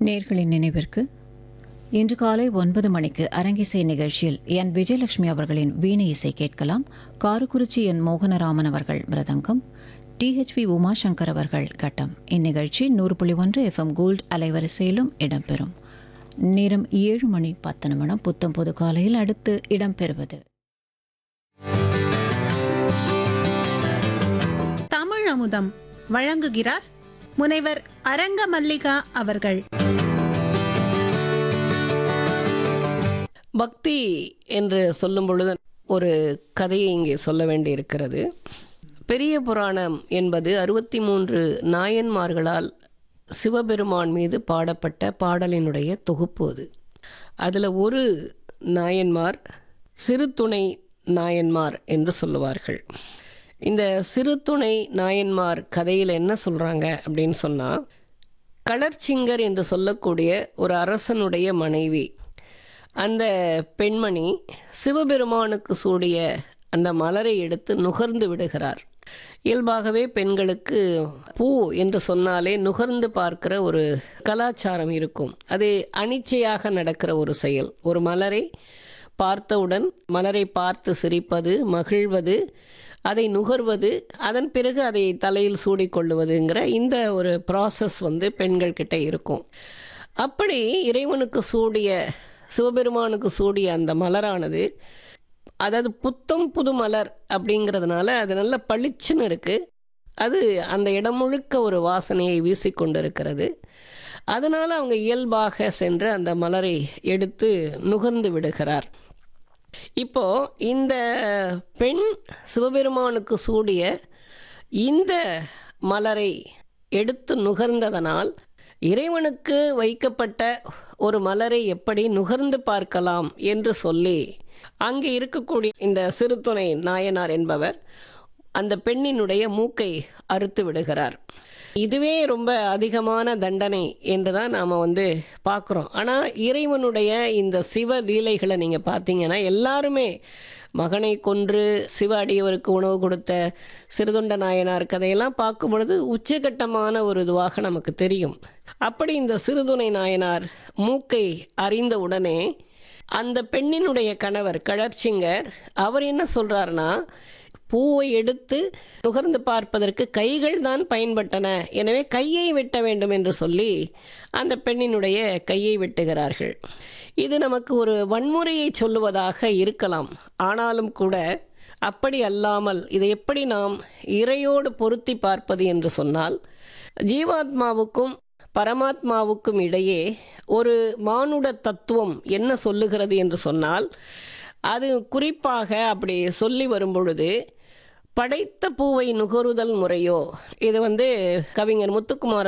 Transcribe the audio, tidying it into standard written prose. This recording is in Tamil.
நேர்களின் நினைவிற்கு இன்று காலை 9 மணிக்கு அரங்கிசை நிகழ்ச்சியில் என் விஜயலட்சுமி அவர்களின் வீணை இசை கேட்கலாம். காரக்குறிச்சி என் மோகனராமன் அவர்கள் மிருதங்கம், THP உமாசங்கர் அவர்கள் கட்டம். இந்நிகழ்ச்சி 100.1 FM கோல்ட் அலைவரிசையிலும் இடம்பெறும். நேரம் 7:10 புத்தம் பொது காலையில் அடுத்து இடம்பெறுவது தமிழ் அமுதம். வழங்குகிறார் முனைவர் அரங்க மல்லிகா அவர்கள். பக்தி என்று சொல்லும் பொழுது ஒரு கதையை இங்கே சொல்ல வேண்டியிருக்கிறது. பெரிய புராணம் என்பது 63 நாயன்மார்களால் சிவபெருமான் மீது பாடப்பட்ட பாடலினுடைய தொகுப்பு. அதில் ஒரு நாயன்மார் சிறுதுணை நாயன்மார் என்று சொல்லுவார்கள். இந்த சிறுதுணை நாயன்மார் கதையில் என்ன சொல்கிறாங்க அப்படின்னு சொன்னால், களர்ச்சிங்கர் என்று சொல்லக்கூடிய ஒரு அரசனுடைய மனைவி, அந்த பெண்மணி சிவபெருமானுக்கு சூடிய அந்த மலரை எடுத்து நுகர்ந்து விடுகிறார். இயல்பாகவே பெண்களுக்கு பூ என்று சொன்னாலே நுகர்ந்து பார்க்கிற ஒரு கலாச்சாரம் இருக்கும். அது அனிச்சையாக நடக்கிற ஒரு செயல். ஒரு மலரை பார்த்தவுடன் மலரை பார்த்து சிரிப்பது, மகிழ்வது, அதை நுகர்வது, அதன் பிறகு அதை தலையில் சூடிக்கொள்ளுவதுங்கிற இந்த ஒரு ப்ராசஸ் பெண்கள் கிட்ட இருக்கும். அப்படி இறைவனுக்கு சூடிய, சிவபெருமானுக்கு சூடிய அந்த மலரானது, அதாவது புத்தம் புது மலர் அப்படிங்கிறதுனால அது நல்ல பளிச்சுன்னு இருக்குது. அது அந்த இடம் முழுக்க ஒரு வாசனையை வீசிக்கொண்டு இருக்கிறது. அதனால் அவங்க இயல்பாக சென்று அந்த மலரை எடுத்து நுகர்ந்து விடுகிறார். இப்போ இந்த பெண் சிவபெருமானுக்கு சூடிய இந்த மலரை எடுத்து நுகர்ந்ததனால் இறைவனுக்கு வைக்கப்பட்ட ஒரு மலரை எப்படி நுகர்ந்து பார்க்கலாம் என்று சொல்லி அங்கே இருக்கக்கூடிய இந்த சிறுதுணை நாயனார் என்பவர் அந்த பெண்ணினுடைய மூக்கை அறுத்து விடுகிறார். இதுவே ரொம்ப அதிகமான தண்டனை என்று தான் நாம் பார்க்குறோம். ஆனால் இறைவனுடைய இந்த சிவ லீலைகளை நீங்கள் பார்த்தீங்கன்னா, எல்லாருமே மகனை கொன்று சிவ அடியவருக்கு உணவு கொடுத்த சிறுதொண்ட நாயனார் கதையெல்லாம் பார்க்கும் பொழுது உச்சகட்டமான ஒரு இதுவாக நமக்கு தெரியும். அப்படி இந்த சிறுதுணை நாயனார் மூக்கை அறிந்த உடனே அந்த பெண்ணினுடைய கணவர் களர்ச்சிங்கர் அவர் என்ன சொல்கிறாருன்னா, பூவை எடுத்து நுகர்ந்து பார்ப்பதற்கு கைகள் தான் பயன்பட்டன, எனவே கையை வெட்ட வேண்டும் என்று சொல்லி அந்த பெண்ணினுடைய கையை வெட்டுகிறார்கள். இது நமக்கு ஒரு வன்முறையை சொல்லுவதாக இருக்கலாம். ஆனாலும் கூட அப்படி அல்லாமல் இதை எப்படி நாம் இறையோடு பொருத்தி பார்ப்பது என்று சொன்னால், ஜீவாத்மாவுக்கும் பரமாத்மாவுக்கும் இடையே ஒரு மானுட தத்துவம் என்ன சொல்லுகிறது என்று சொன்னால், அது குறிப்பாக அப்படி சொல்லி வரும்பொழுது, படைத்த பூவை நுகருதல் முறையோ, இது கவிஞர் முத்துக்குமார